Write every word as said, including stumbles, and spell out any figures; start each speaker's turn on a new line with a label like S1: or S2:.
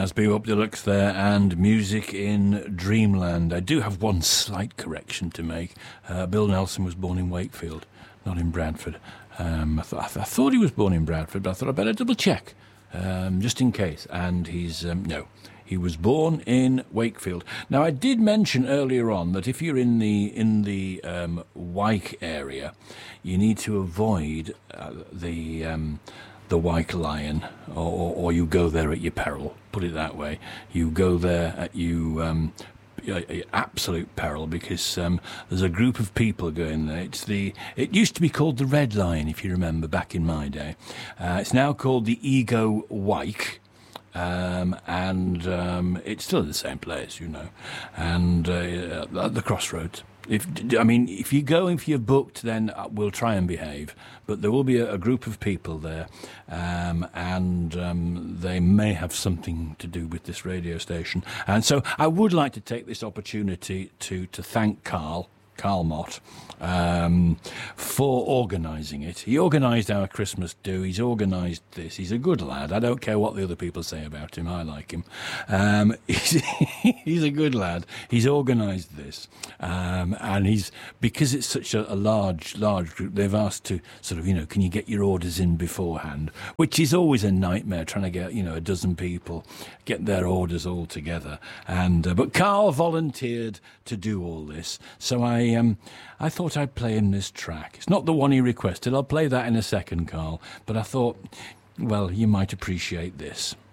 S1: That's Bebop Deluxe there, and Music in Dreamland. I do have one slight correction to make. Uh, Bill Nelson was born in Wakefield, not in Bradford. Um, I, th- I, th- I thought he was born in Bradford, but I thought I'd better double check, um, just in case. And he's, um, no, he was born in Wakefield. Now, I did mention earlier on that if you're in the in the um, Wyke area, you need to avoid uh, the um, the Wyke Lion, or, or you go there at your peril. Put it that way. You go there at you. Um, absolute peril, because um, there's a group of people going there. It's the it used to be called the Red Lion, if you remember, back in my day. Uh, it's now called the Ego Wyke, um, and um, it's still in the same place, you know, and uh, at the crossroads. If I mean, if you go, if you're booked, then we'll try and behave. But there will be a, a group of people there, um, and um, they may have something to do with this radio station. And so I would like to take this opportunity to, to thank Carl, Carl Mott, um, for organising it. He organised our Christmas do. He's organised this. He's a good lad. I don't care what the other people say about him. I like him. Um, he's, he's a good lad. He's organised this. Um, and he's, because it's such a, a large, large group, they've asked to sort of, you know, can you get your orders in beforehand? Which is always a nightmare, trying to get, you know, a dozen people, get their orders all together. And, uh, but Carl volunteered to do all this. So I, um, I thought I'd play him this track. It's not the one he requested. I'll play that in a second, Carl. But I thought, well, you might appreciate this.